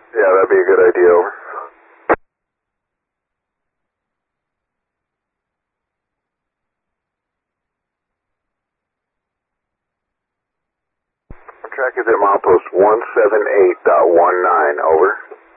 Yeah, that'd be a good idea, over. Track is at milepost 178.19, over.